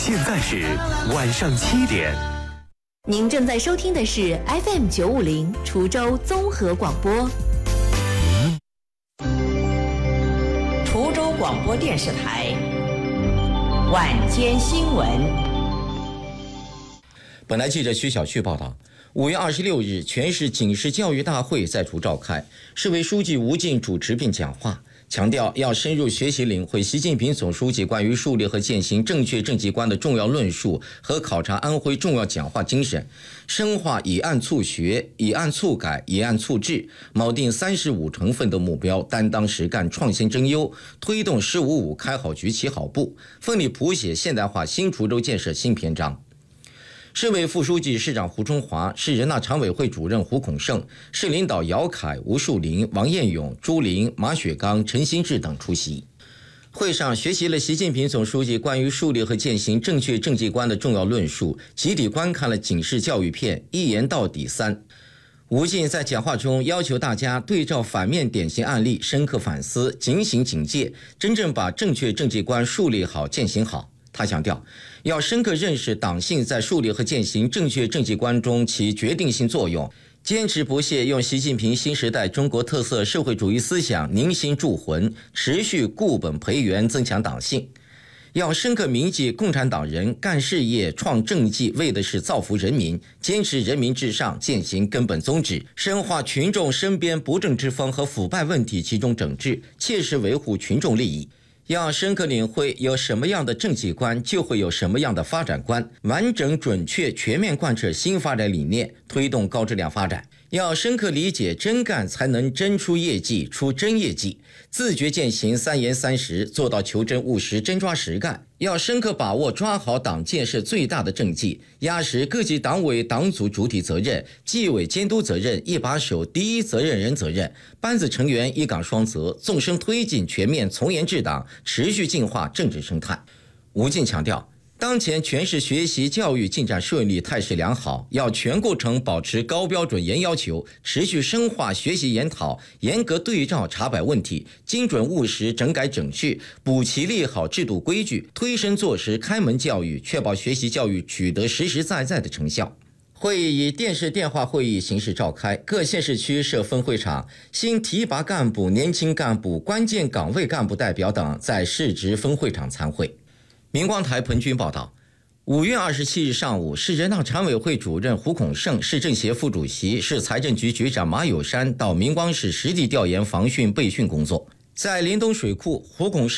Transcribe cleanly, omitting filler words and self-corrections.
现在是晚上7点。 您正在收听的是 FM950 滁州综合广播。 滁州广播电视台晚间新闻。 本台记者徐小旭报道，5月26日，全市警示教育大会在滁召开，市委书记吴进主持并讲话，强调要深入学习领会习近平总书记关于树立和践行正确政绩观的重要论述和考察安徽重要讲话精神，深化以案促学、以案促改、以案促治，锚定35成分的目标，担当实干、创新争优，推动“15+5”开好局、起好步，奋力谱写现代化新滁州建设新篇章。市委副书记、市长胡春华，市人大常委会主任胡孔胜，市领导姚凯、吴树林、王彦勇、朱琳、马雪刚、陈新志等出席。会上学习了习近平总书记关于树立和践行正确政绩观的重要论述，集体观看了警示教育片《一言到底3》。吴进在讲话中要求大家对照反面典型案例，深刻反思，警醒警戒，真正把正确政绩观树立好、践行好。他强调，要深刻认识党性在树立和践行正确政绩观中起决定性作用，坚持不懈用习近平新时代中国特色社会主义思想凝心铸魂，持续固本培元，增强党性。要深刻铭记共产党人干事业、创政绩为的是造福人民，坚持人民至上，践行根本宗旨，深化群众身边不正之风和腐败问题集中整治，切实维护群众利益。要深刻领会有什么样的政绩观，就会有什么样的发展观，完整准确全面贯彻新发展理念，推动高质量发展。要深刻理解真干才能真出业绩，出真业绩，自觉践行3严3实，做到求真务实，真抓实干。要深刻把握抓好党建设最大的政绩，压实各级党委党组主体责任、纪委监督责任、一把手第一责任人责任，班子成员一岗双责，纵深推进全面从严治党，持续净化政治生态。吴进强调，当前全市学习教育进展顺利，态势良好，要全过程保持高标准严要求，持续深化学习研讨，严格对照查摆问题，精准务实整改整治，补齐立好制度规矩，推身作实开门教育，确保学习教育取得实实在在的成效。会议以电视电话会议形式召开，各县市区设分会场，新提拔干部、年轻干部、关键岗位干部代表等在市直分会场参会。明光台彭军报道，5月27日上午，市人大常委会主任胡孔胜、市政协副主席、市财政局局长马有山到明光市实地调研防汛备汛工作。在临东水库，胡孔胜